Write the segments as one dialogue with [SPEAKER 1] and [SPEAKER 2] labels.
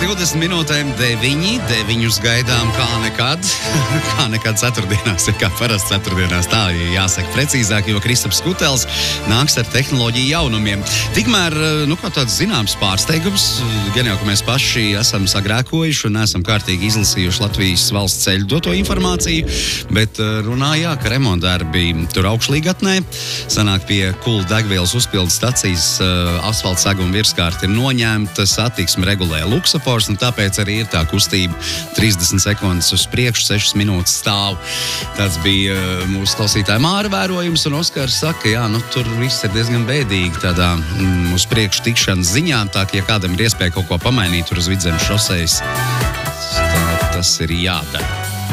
[SPEAKER 1] 20 minūtēm 9 gaidām kā nekad. Kā nekad ceturtdienās, kā parasti ceturtdienās, tā jāsaka precīzāk, jo Kristaps Kutels nāks ar tehnoloģiju jaunumiem. Tikmēr, kā tāds zināms pārsteigums, gan jau, ka mēs paši esam sagrēkojuši un esam kārtīgi izlasījuši Latvijas valsts ceļu doto informāciju, bet runājā, ka remontdarbi tur augšlīgatnē, sanāk pie Kula degvielas uzpildes stacijas asfalta seguma virskārta ir noņemta, satiksme regulē luksafors, un tāpēc arī ir tā kustība 30 sekundes uz priekšu, 6 minūtes stāv. Tas bija mūsu klausītāja Māra vērojums, un Oskars saka, jā, tur viss ir diezgan bēdīgi tādā uz priekšu tikšanas ziņā, tā ka, ja kādam ir iespēja kaut ko pamainīt tur uz Vidzemes šosejas, tas ir jādara.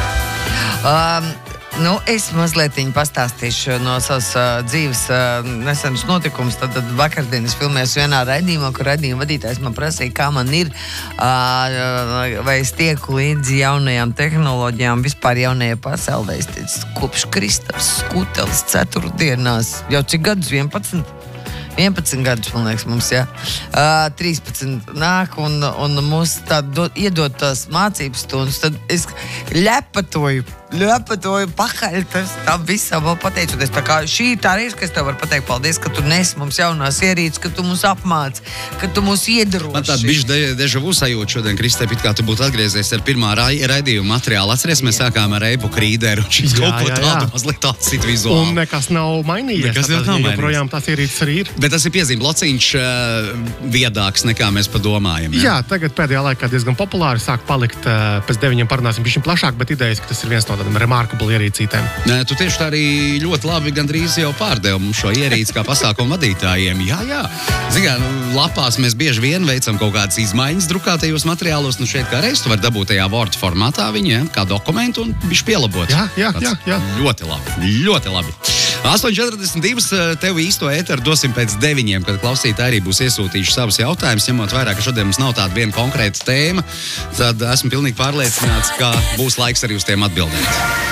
[SPEAKER 2] Es mazliet pastāstīšu no savas dzīves nesenas notikumus. Tad vakardienas filmēs vienā raidījumā, kur raidījuma vadītājs man prasīja, kā man ir, vai es tieku līdzi jaunajām tehnoloģijām, vispār jaunajai pasaulē. Es teicu, kopš Kristaps Kutelis ceturtdienās, jau cik gadus, 11 gadus, man liekas, mums, jā. 13 nāk un mūs iedod tās mācības stundas, tad es ļepatoju pakaļ, tam visam vēl pateicoties. Tā kā šī ir tā reize, ka es tev varu pateikt paldies, ka tu nesi mums jaunās ierīces, ka tu mums apmāci, ka tu mūs iedroši.
[SPEAKER 1] Man tāda bišķi dežavu sajūta šodien, Kristēp, it kā tu būtu atgriezies ar pirmā raidījuma materiālu. Atceries, mēs sākām ar Eibu Krīderu, un šis kaut ko tādu mazliet atcīt vizuāli.
[SPEAKER 3] Un nekas nav mainījies. Joprojām tās ierīces arī ir.
[SPEAKER 1] Bet tas ir piezīme, lociņš viedāks nekā mēs padomājam.
[SPEAKER 3] Jā, tagad pēdējā laikā diezgan populāri sāk palikt, pēc 9 parunāsim bišķi plašāk, bet idejas, ka tas ir viens no tādiem remarkable ierīcītēm.
[SPEAKER 1] Tu tieši tā arī ļoti labi gandrīz jau pārdevi mums šo ierīci kā pasākumu vadītājiem. Jā. Zināt, lapās mēs bieži vien veicam kaut kādas izmaiņas drukātajos materiālos. Šeit kā reiz tu vari dabūt tajā Word formātā viņu, kā dokumentu un bišķi pielabot.
[SPEAKER 3] Jā.
[SPEAKER 1] Ļoti labi. 8:42 tev īsto ēteru dosim pēc 9, kad klausītāji arī būs iesūtījuši savus jautājumus, ņemot vērā, ka šodien mums nav tāda viena konkrēta tēma, tad esmu pilnīgi pārliecināts, ka būs laiks arī uz tiem atbildēt.